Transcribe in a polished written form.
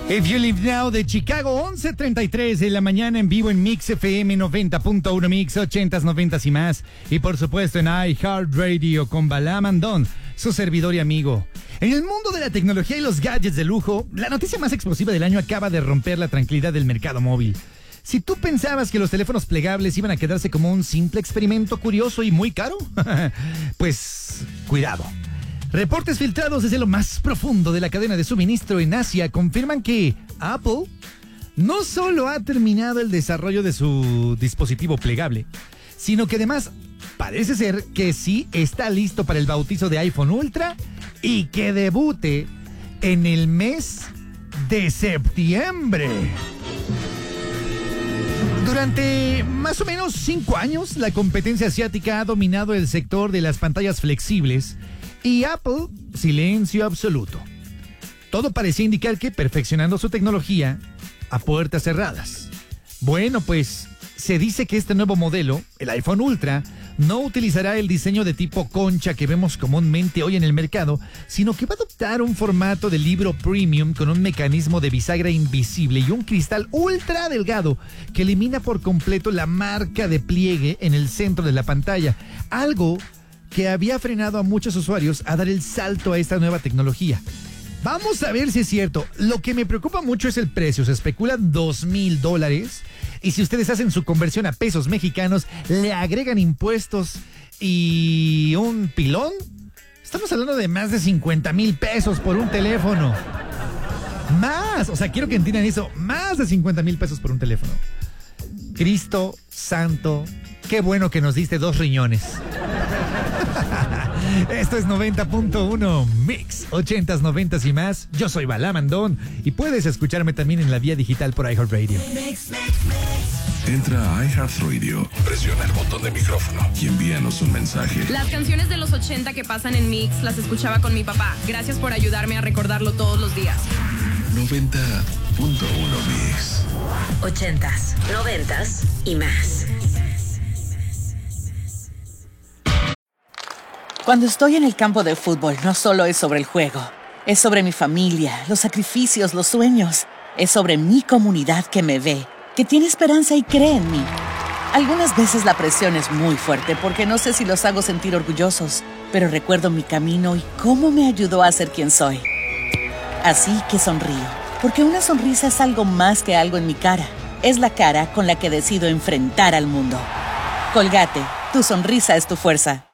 If You Live Now de Chicago, 11:33 de la mañana en vivo en Mix FM 90.1 Mix, 80s, 90s y más. Y por supuesto en iHeartRadio con Balam Andón, su servidor y amigo. En el mundo de la tecnología y los gadgets de lujo, la noticia más explosiva del año acaba de romper la tranquilidad del mercado móvil. Si tú pensabas que los teléfonos plegables iban a quedarse como un simple experimento curioso y muy caro, pues cuidado. Reportes filtrados desde lo más profundo de la cadena de suministro en Asia confirman que Apple no solo ha terminado el desarrollo de su dispositivo plegable, sino que además parece ser que sí está listo para el bautizo de iPhone Ultra y que debute en el mes de septiembre. Durante más o menos 5 años, la competencia asiática ha dominado el sector de las pantallas flexibles y Apple, silencio absoluto. Todo parecía indicar que perfeccionando su tecnología a puertas cerradas. Bueno, pues se dice que este nuevo modelo, el iPhone Ultra, no utilizará el diseño de tipo concha que vemos comúnmente hoy en el mercado, sino que va a adoptar un formato de libro premium con un mecanismo de bisagra invisible y un cristal ultra delgado que elimina por completo la marca de pliegue en el centro de la pantalla. Algo que había frenado a muchos usuarios a dar el salto a esta nueva tecnología. Vamos a ver si es cierto. Lo que me preocupa mucho es el precio. Se especula $2,000. Y si ustedes hacen su conversión a pesos mexicanos, le agregan impuestos y un pilón, estamos hablando de más de 50,000 pesos por un teléfono. Más, o sea, quiero que entiendan eso, más de 50,000 pesos por un teléfono. Cristo santo, qué bueno que nos diste 2 riñones. Esto es 90.1 Mix, 80s, 90s y más. Yo soy Balam Andón y puedes escucharme también en la vía digital por iHeartRadio. Entra a iHeartRadio, presiona el botón de micrófono y envíanos un mensaje. Las canciones de los 80 que pasan en Mix las escuchaba con mi papá. Gracias por ayudarme a recordarlo todos los días. 90.1 Mix. 80s, 90s y más. Cuando estoy en el campo de fútbol, no solo es sobre el juego. Es sobre mi familia, los sacrificios, los sueños. Es sobre mi comunidad que me ve, que tiene esperanza y cree en mí. Algunas veces la presión es muy fuerte porque no sé si los hago sentir orgullosos, pero recuerdo mi camino y cómo me ayudó a ser quien soy. Así que sonrío, porque una sonrisa es algo más que algo en mi cara. Es la cara con la que decido enfrentar al mundo. Colgate, tu sonrisa es tu fuerza.